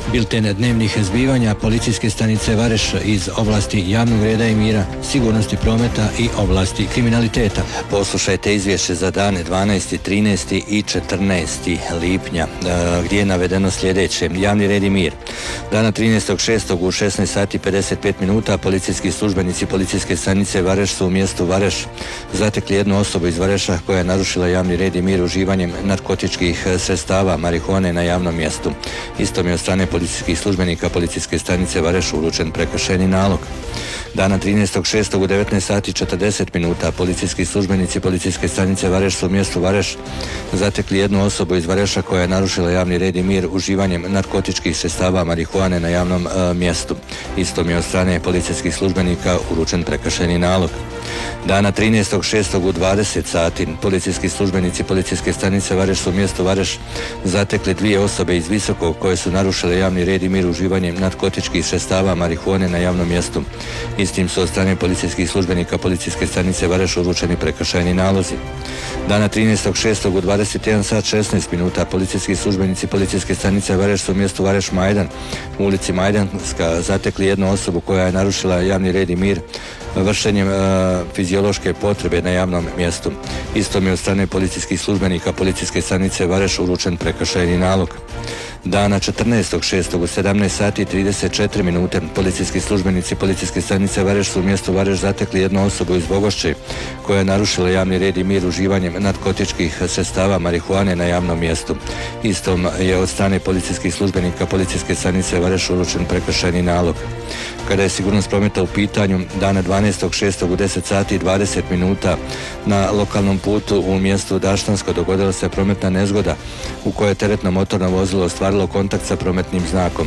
Bilten dnevnih zbivanja policijske stanice Vareš iz oblasti javnog reda i mira, sigurnosti prometa i oblasti kriminaliteta. Poslušajte izvješće za dane 12., 13. i 14. lipnja gdje je navedeno sljedeće. Javni red i mir. Dana 13.6. u 16 sati 55 minuta policijski službenici policijske stanice Vareš su u mjestu Vareš zatekli jednu osobu iz Vareša koja je narušila javni red i mir uživanjem narkotičkih sredstava marihuane na javnom mjestu. Istom je od strane policijskih službenika policijske stanice Vareš uručen prekršajni nalog. Dana 13.6. u 19 sati 40 minuta policijski službenici policijske stanice Vareš su u mjestu Vareš zatekli jednu osobu iz Vareša koja je narušila javni red i mir uživanjem narkotičkih sredstava marihuane na javnom mjestu. Istom je od strane policijskih službenika uručen prekršajni nalog. Dana 13.6. u 20 sati policijski službenici policijske stanice Vareš su u mjestu Vareš zatekli dvije osobe iz Visokog koje su narušile javni red i mir uživanjem narkotičkih sredstava marihuane na javnom mjestu. Istim su od strane policijskih službenika policijske stanice Vareš uručeni prekršajni nalozi. Dana 13.6. u 21 sat 16 minuta policijski službenici policijske stanice Vareš su u mjestu Vareš Majdan u ulici Majdanska zatekli jednu osobu koja je narušila javni red i mir vršenjem fiziološke potrebe na javnom mjestu. Istom je od strane policijskih službenika policijske stanice Vareš uručen prekršajni nalog. Dana 14.6. u 17 sati 34 minute policijski službenici policijske stanice Vareš su u mjestu Vareš zatekli jednu osobu iz Bogošće koja je narušila javni red i mir uživanjem narkotičkih sredstava marihuane na javnom mjestu. Istom je od strane policijskih službenika policijske stanice Vareš uručen prekršajni nalog. Kada je sigurnost prometa u pitanju, dana 12.6. u 10 sati i 20 minuta na lokalnom putu u mjestu Daštansko dogodila se prometna nezgoda u kojoj je teretno motorno vozilo ostvarilo kontakt sa prometnim znakom.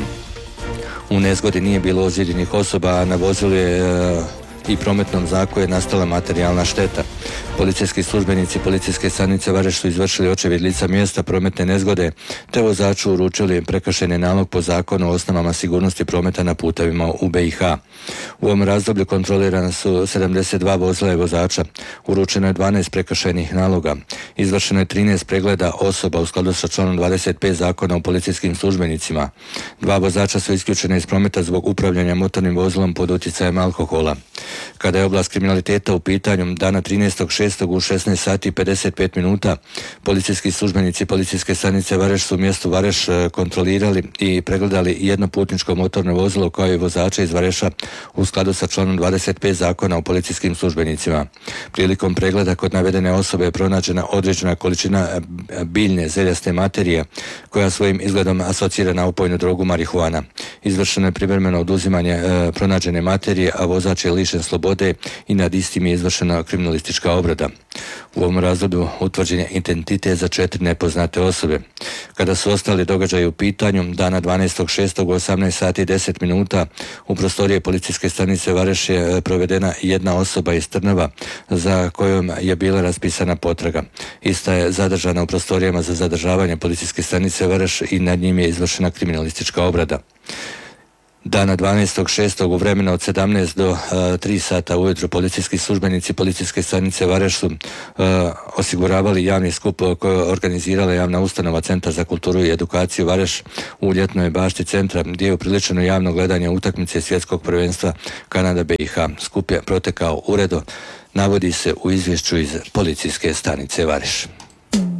U nezgodi nije bilo ozlijeđenih osoba, a na vozilu i prometnom znaku je nastala materijalna šteta. Policijski službenici policijske stanice Vareš su izvršili očevid lica mjesta prometne nezgode te vozaču uručili prekršajni nalog po zakonu o osnovama sigurnosti prometa na putevima u BiH. U ovom razdoblju kontrolirana su 72 vozila i vozača, uručeno je 12 prekršajnih naloga, izvršeno je 13 pregleda osoba u skladu sa članom 25 zakona o policijskim službenicima. 2 vozača su isključene iz prometa zbog upravljanja motornim vozilom pod utjecajem alkohola. Kada je oblast kriminaliteta u pitanju, dana 13.6. u 16 sati i 55 minuta policijski službenici policijske stanice Vareš su u mjestu Vareš kontrolirali i pregledali jedno putničko motorno vozilo kao i vozača iz Vareša u skladu sa članom 25 zakona o policijskim službenicima. Prilikom pregleda kod navedene osobe je pronađena određena količina biljne zeljaste materije koja svojim izgledom asocira na opojnu drogu marihuana. Izvršeno je privremeno oduzimanje pronađene materije, a vozač je lišen slobode i nad istim je izvršena kriminalistička obrada. U ovom razdoblju utvrđen je identitet za 4 nepoznate osobe. Kada su ostali događaji u pitanju, dana 12.6. u 18 sati i 10 minuta u prostorije policijske stanice Vareš je provedena jedna osoba iz Trnava za kojom je bila raspisana potraga. Ista je zadržana u prostorijama za zadržavanje policijske stanice Vareš i nad njim je izvršena kriminalistička obrada. Dana 12.6. u vremenu od 17 do 3 sata ujutro policijski službenici policijske stanice Vareš su osiguravali javni skup koji je organizirala javna ustanova Centar za kulturu i edukaciju Vareš u ljetnoj bašti centra gdje je upriličeno javno gledanje utakmice svjetskog prvenstva Kanada BiH. Skup je protekao uredno, navodi se u izvješću iz policijske stanice Vareš.